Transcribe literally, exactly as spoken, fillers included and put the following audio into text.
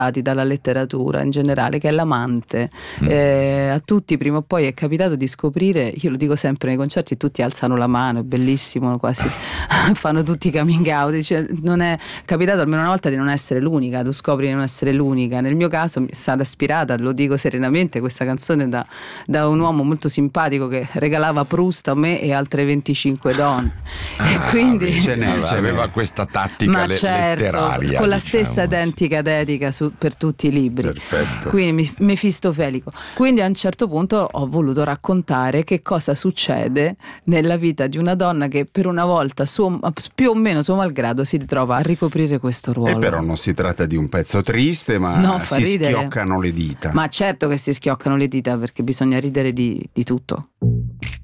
dalla letteratura in generale, che è l'amante. Mm. Eh, a tutti prima o poi è capitato di scoprire, io lo dico sempre nei concerti, tutti alzano la mano, è bellissimo, quasi fanno tutti coming out, cioè, non è capitato almeno una volta di non essere l'unica, tu scopri di non essere l'unica. Nel mio caso mi è stata ispirata, lo dico serenamente, questa canzone da, da un uomo molto simpatico che regalava Proust a me e altre venticinque donne. Ah, e quindi ce n'è, aveva questa tattica ma le, certo, letteraria con la diciamo, stessa identica dedica su, per tutti i libri. Perfetto. Quindi Mefistofelico. Quindi a un certo punto ho voluto raccontare che cosa succede nella vita di una donna che per una volta suo, più o meno suo malgrado si ritrova a ricoprire questo ruolo. E però non si tratta di un pezzo triste, ma no, si ridere. schioccano le dita. Ma certo che si schioccano le dita, perché bisogna ridere di, di tutto.